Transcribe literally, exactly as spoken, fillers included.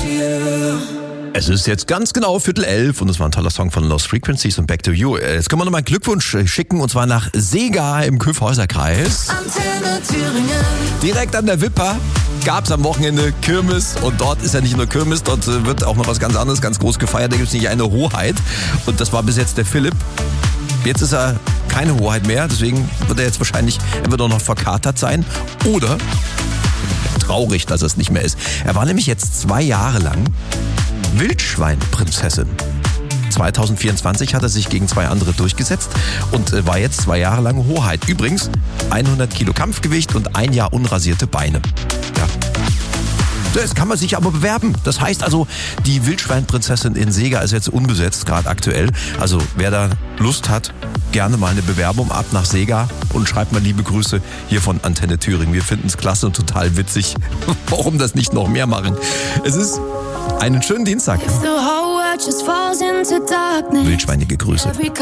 Es ist jetzt ganz genau Viertel elf und es war ein toller Song von Lost Frequencies und Back to You. Jetzt können wir nochmal einen Glückwunsch schicken und zwar nach Sega im Kyffhäuserkreis. Antenne Thüringen. Direkt an der Wipper gab es am Wochenende Kirmes und dort ist ja nicht nur Kirmes, dort wird auch noch was ganz anderes ganz groß gefeiert. Da gibt es nicht eine Hoheit und das war bis jetzt der Philipp. Jetzt ist er keine Hoheit mehr, deswegen wird er jetzt wahrscheinlich, er wird auch noch verkatert sein oder traurig, dass er es nicht mehr ist. Er war nämlich jetzt zwei Jahre lang Wildschweinprinzessin. zwanzig vierundzwanzig hat er sich gegen zwei andere durchgesetzt und war jetzt zwei Jahre lang Hoheit. Übrigens hundert Kilo Kampfgewicht und ein Jahr unrasierte Beine. Ja. Das kann man sich aber bewerben. Das heißt also, die Wildschweinprinzessin in Sega ist jetzt unbesetzt, gerade aktuell. Also wer da Lust hat, gerne mal eine Bewerbung ab nach Sega und schreibt mal liebe Grüße hier von Antenne Thüringen. Wir finden es klasse und total witzig. Warum das nicht noch mehr machen? Es ist einen schönen Dienstag. Wildschweinige Grüße.